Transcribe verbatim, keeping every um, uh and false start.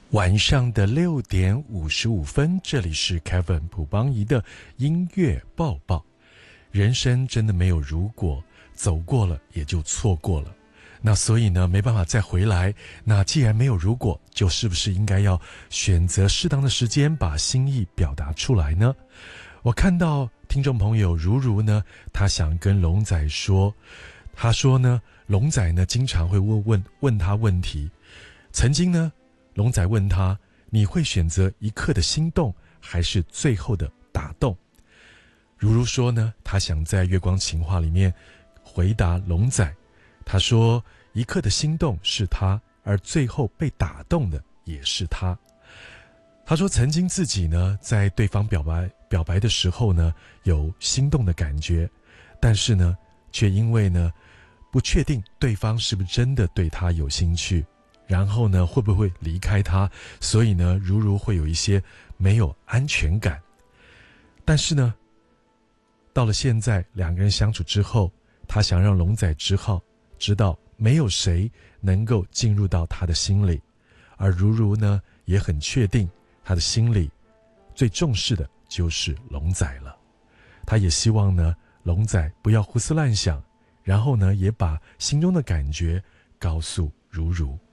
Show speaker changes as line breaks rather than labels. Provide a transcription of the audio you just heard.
晚上的六点五十五分，这里是 Kevin 卜邦仪的音乐报报。人生真的没有如果，走过了也就错过了。那所以呢，没办法再回来。那既然没有如果，就是不是应该要选择适当的时间把心意表达出来呢？我看到听众朋友如如呢，他想跟龙仔说，他说呢，龙仔呢经常会问问问他问题。曾经呢，龙仔问他，你会选择一刻的心动，还是最后的打动？如如说呢，他想在月光情话里面回答龙仔，他说一刻的心动是他，而最后被打动的也是他。他说曾经自己呢，在对方表白表白的时候呢，有心动的感觉，但是呢，却因为呢，不确定对方是不是真的对他有兴趣，然后呢，会不会离开他，所以呢，如如会有一些没有安全感。但是呢，到了现在两个人相处之后，他想让龙仔知道知道没有谁能够进入到他的心里，而如如呢，也很确定他的心里最重视的就是龙仔了。他也希望呢，龙仔不要胡思乱想，然后呢，也把心中的感觉告诉如如。